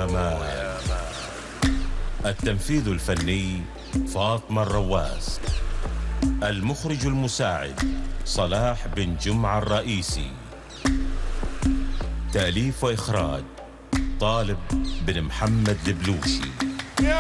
مان. التنفيذ الفني فاطمة الرواس. المخرج المساعد صلاح بن جمعة الرئيسي. تأليف وإخراج طالب بن محمد البلوشي.